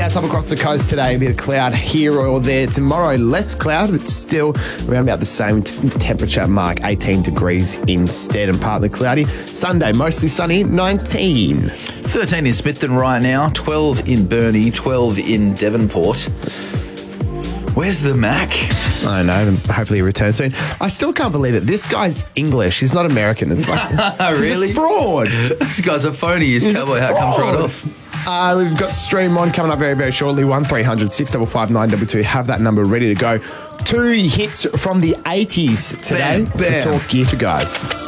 clouds up across the coast today. A bit of cloud here or there. Tomorrow, less cloud, but still around about the same temperature mark, 18 degrees instead, and partly cloudy. Sunday, mostly sunny, 19. 13 in Smithton right now, 12 in Burnie, 12 in Devonport. Where's the Mac? I don't know. Hopefully he returns soon. I still can't believe it. This guy's English. He's not American. It's like, really? He's a fraud. This guy's a phony. His cowboy hat comes right off. We've got Stream On coming up very, very shortly. 1300 655 922. Have that number ready to go. 2 hits from the 80s today. Bam, bam. For Talk Gear for Guys.